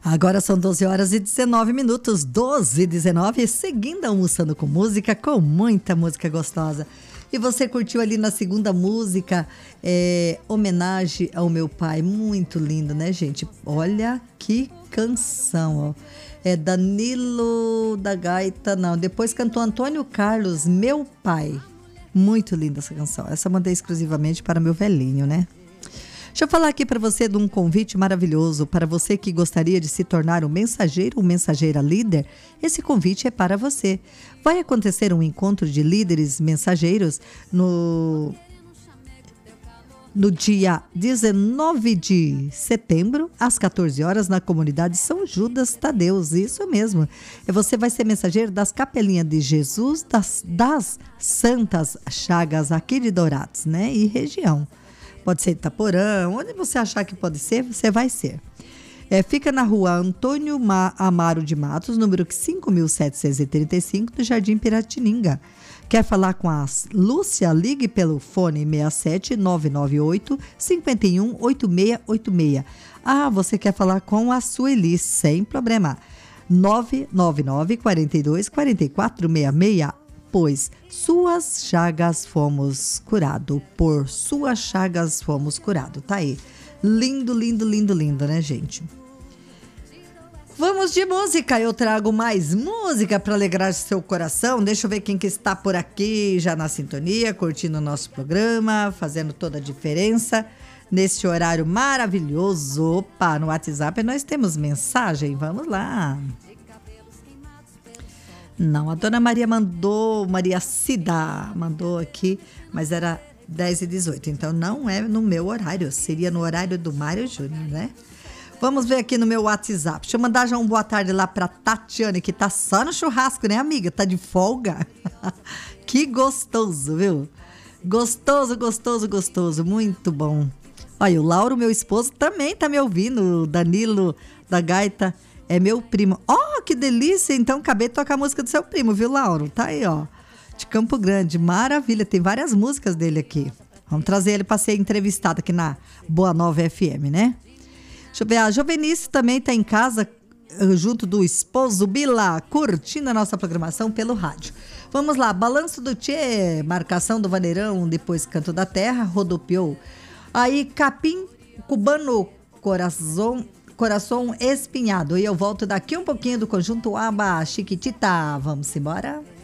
Agora são 12 horas e 19 minutos, 12 e 19, seguindo almoçando com música, com muita música gostosa. E você curtiu ali na segunda música, Homenagem ao Meu Pai, muito lindo, né, gente? Olha que canção, ó. É Danilo da Gaita, não, depois cantou Antônio Carlos, Meu Pai. Muito linda essa canção, essa mandei exclusivamente para meu velhinho, né? Deixa eu falar aqui para você de um convite maravilhoso para você que gostaria de se tornar um mensageiro ou mensageira líder. Esse convite é para você. Vai acontecer um encontro de líderes mensageiros no dia 19 de setembro, às 14 horas, na comunidade São Judas Tadeus. Isso mesmo. Você vai ser mensageiro das Capelinhas de Jesus, das Santas Chagas aqui de Dourados, né? E região. Pode ser Itaporã, onde você achar que pode ser, você vai ser. Fica na rua Antônio Amaro de Matos, número 5.735, do Jardim Piratininga. Quer falar com a Lúcia? Ligue pelo fone 67 998 51 8686. Ah, você quer falar com a Sueli? Sem problema. 999 42 44 66. Pois suas chagas fomos curado. Por suas chagas fomos curado. Tá aí. Lindo, lindo, lindo, lindo, né, gente? Vamos de música. Eu trago mais música para alegrar seu coração. Deixa eu ver quem que está por aqui já na sintonia, curtindo o nosso programa, fazendo toda a diferença nesse horário maravilhoso. Opa, no WhatsApp nós temos mensagem. Vamos lá. Não, a dona Maria Maria Cida mandou aqui, mas era 10h18, então não é no meu horário, seria no horário do Mário Júnior, né? Vamos ver aqui no meu WhatsApp. Deixa eu mandar já um boa tarde lá pra Tatiane, que tá só no churrasco, né, amiga? Tá de folga? Que gostoso, viu? Gostoso, gostoso, gostoso, muito bom. Olha, o Lauro, meu esposo, também tá me ouvindo, o Danilo da Gaita. É meu primo. Oh, que delícia! Então, acabei de tocar a música do seu primo, viu, Lauro? Tá aí, ó. De Campo Grande. Maravilha. Tem várias músicas dele aqui. Vamos trazer ele para ser entrevistado aqui na Boa Nova FM, né? Deixa eu ver. A Jovenice também tá em casa, junto do esposo Bila, curtindo a nossa programação pelo rádio. Vamos lá. Balanço do Tchê, marcação do Vaneirão, depois Canto da Terra, rodopiou. Aí, Capim Cubano, Coração Espinhado. E eu volto daqui um pouquinho do conjunto Aba Chiquitita. Vamos embora?